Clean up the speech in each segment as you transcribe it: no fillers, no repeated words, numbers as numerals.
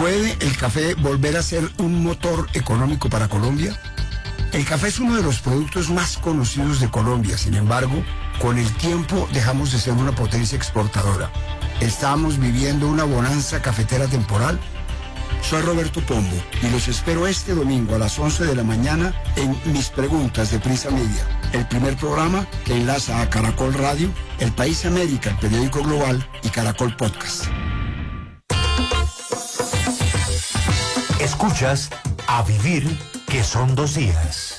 ¿Puede el café volver a ser un motor económico para Colombia? El café es uno de los productos más conocidos de Colombia. Sin embargo, con el tiempo dejamos de ser una potencia exportadora. ¿Estamos viviendo una bonanza cafetera temporal? Soy Roberto Pombo y los espero este domingo a las 11 de la mañana en Mis Preguntas de Prisa Media, el primer programa que enlaza a Caracol Radio, El País América, el periódico global, y Caracol Podcast. Escuchas A Vivir, que son 2 días.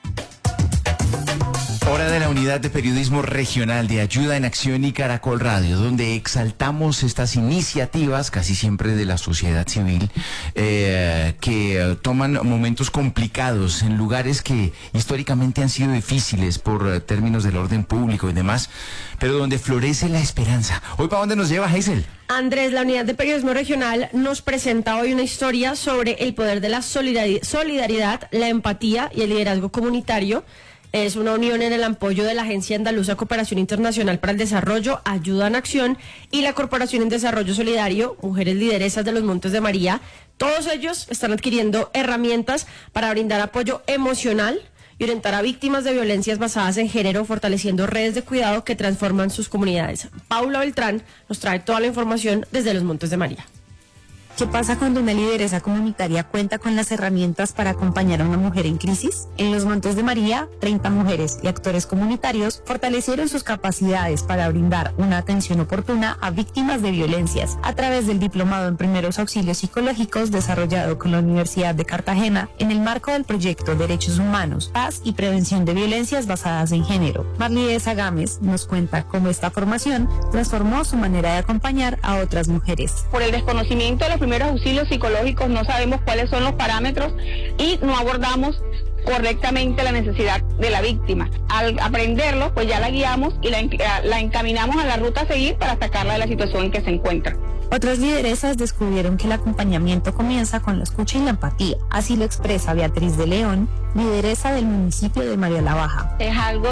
Hora de la unidad de periodismo regional de Ayuda en Acción y Caracol Radio, donde exaltamos estas iniciativas, casi siempre de la sociedad civil, que toman momentos complicados en lugares que históricamente han sido difíciles por términos del orden público y demás, pero donde florece la esperanza. ¿Hoy para dónde nos lleva, Hazel? Andrés, la unidad de periodismo regional nos presenta hoy una historia sobre el poder de la solidaridad, la empatía y el liderazgo comunitario. Es una unión en el apoyo de la Agencia Andaluza Cooperación Internacional para el Desarrollo, Ayuda en Acción, y la Corporación en Desarrollo Solidario, Mujeres Lideresas de los Montes de María. Todos ellos están adquiriendo herramientas para brindar apoyo emocional y orientar a víctimas de violencias basadas en género, fortaleciendo redes de cuidado que transforman sus comunidades. Paula Beltrán nos trae toda la información desde los Montes de María. ¿Qué pasa cuando una lideresa comunitaria cuenta con las herramientas para acompañar a una mujer en crisis? En los Montes de María, 30 mujeres y actores comunitarios fortalecieron sus capacidades para brindar una atención oportuna a víctimas de violencias a través del diplomado en primeros auxilios psicológicos desarrollado con la Universidad de Cartagena en el marco del proyecto Derechos Humanos, Paz y Prevención de Violencias Basadas en Género. Marlidesa Gámez nos cuenta cómo esta formación transformó su manera de acompañar a otras mujeres. Por el desconocimiento de los primeros auxilios psicológicos no sabemos cuáles son los parámetros y no abordamos correctamente la necesidad de la víctima. Al aprenderlo, pues ya la guiamos y la encaminamos a la ruta a seguir para sacarla de la situación en que se encuentra. Otras lideresas descubrieron que el acompañamiento comienza con la escucha y la empatía. Así lo expresa Beatriz de León, lideresa del municipio de María la Baja. Es algo